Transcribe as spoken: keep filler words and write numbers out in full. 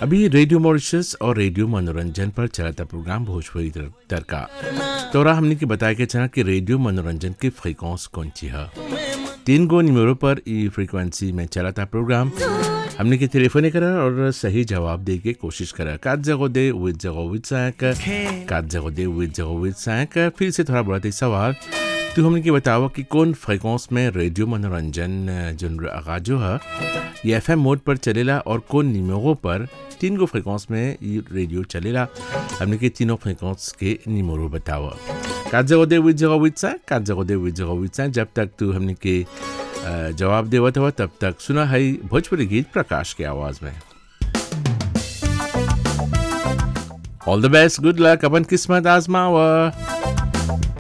अभी radio Mauritius और radio मनोरंजन पर चलाता प्रोग्राम भोजपुरी तड़का तोरा हमने के बताया के चना कि रेडियो मनोरंजन की फ्रीक्वेंस कौन सी है। तीन गो निमरों पर ई फ्रीक्वेंसी में चलाता प्रोग्राम हमने के टेलीफोन करा और सही जवाब दे के कोशिश करा। कात जगो दे विद जगो विद सैक कात जगो दे विद जगो विद सैक। फिर से थोड़ा बड़ा सवाल तो हमने के बताओ कि कौन फ्रीक्वेंस में रेडियो मनोरंजन जो आगाज जो है ये एफ एम मोड पर चलेला और कौन निमरों पर तीन गो फ्रीक्वेंस में ये रेडियो चलेला। हमने के तीनों फ्रीक्वेंस के निमरों बताओ। कात जगो दे विद जगो विद सैक कात जगो दे विद जगो विद सैक। जब तक तू हमने के जवाब देवत हुआ तब तक सुना है भोजपुरी गीत प्रकाश की आवाज में। ऑल द बेस्ट, गुड लक, अपन किस्मत आजमावा।